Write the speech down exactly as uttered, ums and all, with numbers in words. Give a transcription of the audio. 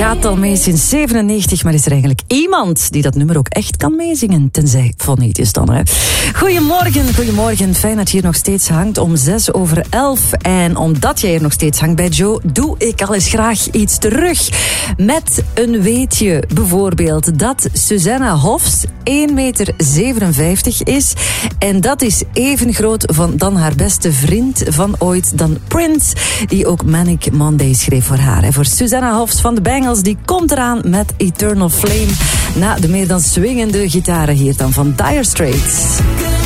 gaat al mee sinds zevenennegentig, maar is er eigenlijk iemand die dat nummer ook echt kan meezingen? Tenzij van niet is dan, hè. Goedemorgen, goedemorgen. Fijn dat je hier nog steeds hangt om zes over elf. En omdat jij hier nog steeds hangt bij Joe, doe ik al eens graag iets terug. Met een weetje bijvoorbeeld dat Susanna Hoffs één meter zevenenvijftig is. En dat is even groot van dan haar beste vriend van ooit, dan Prince, die ook Manic Monday schreef voor haar. En voor Susanna Hoffs van de Bangles, die komt eraan met Eternal Flame na de meer dan swingende gitaren hier dan van Dire Straits.